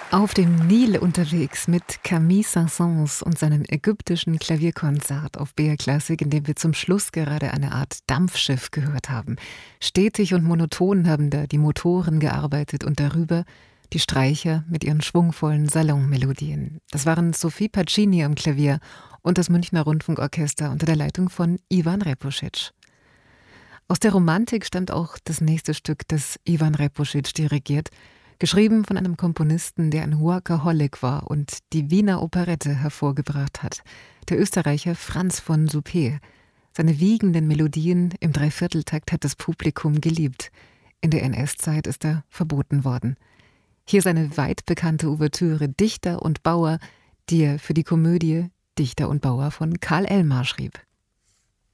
Auf dem Nil unterwegs mit Camille Saint-Saëns und seinem ägyptischen Klavierkonzert auf BR Klassik, in dem wir zum Schluss gerade eine Art Dampfschiff gehört haben. Stetig und monoton haben da die Motoren gearbeitet und darüber die Streicher mit ihren schwungvollen Salonmelodien. Das waren Sophie Pacini am Klavier und das Münchner Rundfunkorchester unter der Leitung von Ivan Repusic. Aus der Romantik stammt auch das nächste Stück, das Ivan Repusic dirigiert, geschrieben von einem Komponisten, der ein Workaholic war und die Wiener Operette hervorgebracht hat, der Österreicher Franz von Suppé. Seine wiegenden Melodien im Dreivierteltakt hat das Publikum geliebt. In der NS-Zeit ist er verboten worden. Hier seine weit bekannte Ouvertüre Dichter und Bauer, die er für die Komödie Dichter und Bauer von Karl Elmar schrieb.